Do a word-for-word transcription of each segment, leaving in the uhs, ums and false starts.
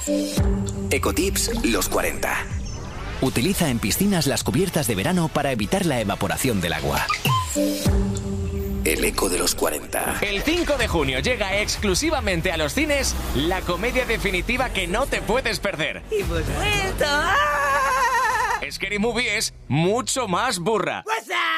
Ecotips los cuarenta. Utiliza en piscinas las cubiertas de verano para evitar la evaporación del agua. El eco de los cuarenta. El cinco de junio llega exclusivamente a los cines la comedia definitiva que no te puedes perder. ¡Y hemos vuelto! ¡Ah! Scary Movie es mucho más burra. ¡What's up?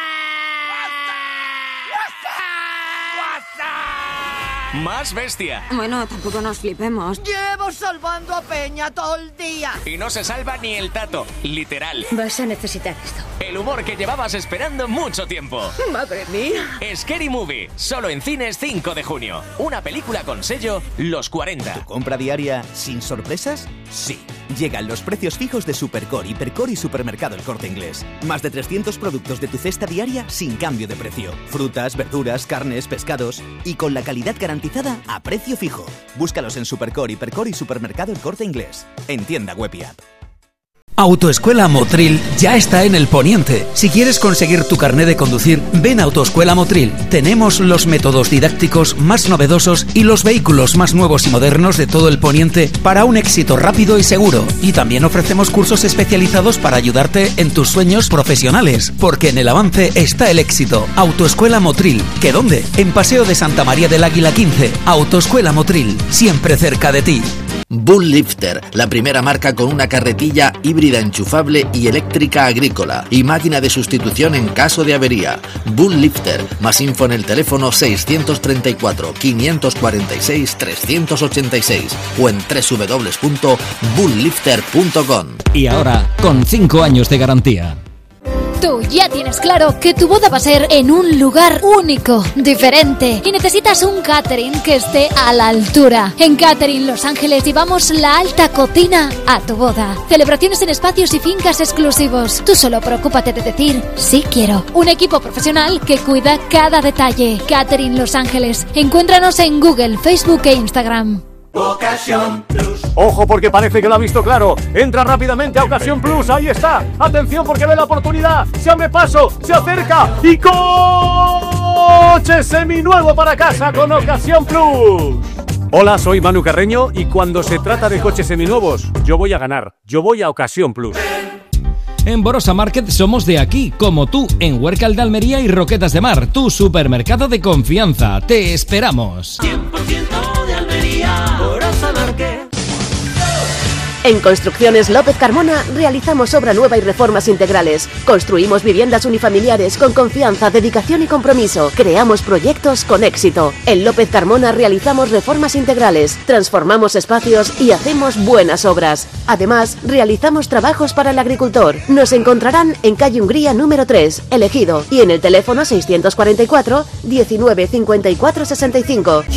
Más bestia. Bueno, tampoco nos flipemos. Llevo salvando a Peña todo el día. Y no se salva ni el tato, literal. Vas a necesitar esto. El humor que llevabas esperando mucho tiempo. ¡Madre mía! Scary Movie, solo en cines cinco de junio. Una película con sello Los cuarenta. ¿Tu compra diaria sin sorpresas? Sí. Llegan los precios fijos de Supercore, Hipercore y Supermercado El Corte Inglés. Más de trescientos productos de tu cesta diaria sin cambio de precio. Frutas, verduras, carnes, pescados y con la calidad garantizada a precio fijo. Búscalos en Supercore, Hipercore y Supermercado El Corte Inglés. En tienda web y app. Autoescuela Motril ya está en el Poniente. Si quieres conseguir tu carné de conducir, ven a Autoescuela Motril. Tenemos los métodos didácticos más novedosos y los vehículos más nuevos y modernos de todo el Poniente para un éxito rápido y seguro. Y también ofrecemos cursos especializados para ayudarte en tus sueños profesionales, porque en el avance está el éxito. Autoescuela Motril. ¿Qué dónde? En Paseo de Santa María del Águila quince. Autoescuela Motril, siempre cerca de ti. Bull Lifter, la primera marca con una carretilla híbrida enchufable y eléctrica agrícola y máquina de sustitución en caso de avería. Bull Lifter, más info en el teléfono seiscientos treinta y cuatro, quinientos cuarenta y seis, trescientos ochenta y seis o en doble u doble u doble u punto bull lifter punto com. Y ahora, con cinco años de garantía. Tú ya tienes claro que tu boda va a ser en un lugar único, diferente, y necesitas un catering que esté a la altura. En Catering Los Ángeles llevamos la alta cocina a tu boda. Celebraciones en espacios y fincas exclusivos. Tú solo preocúpate de decir sí quiero. Un equipo profesional que cuida cada detalle. Catering Los Ángeles. Encuéntranos en Google, Facebook e Instagram. Ocasión Plus. Ojo, porque parece que lo ha visto claro. Entra rápidamente a Ocasión Plus. Ahí está. Atención, porque ve la oportunidad. Se abre paso, se acerca y coche seminuevo para casa con Ocasión Plus. Hola, soy Manu Carreño y cuando se trata de coches seminuevos, yo voy a ganar. Yo voy a Ocasión Plus. En Borosa Market somos de aquí, como tú, en Huércal de Almería y Roquetas de Mar, tu supermercado de confianza. Te esperamos. cien por ciento de Almería, Borosa Market. En Construcciones López Carmona realizamos obra nueva y reformas integrales. Construimos viviendas unifamiliares con confianza, dedicación y compromiso. Creamos proyectos con éxito. En López Carmona realizamos reformas integrales, transformamos espacios y hacemos buenas obras. Además, realizamos trabajos para el agricultor. Nos encontrarán en calle Hungría número tres, Elegido, y en el teléfono seiscientos cuarenta y cuatro, diecinueve, cincuenta y cuatro, sesenta y cinco.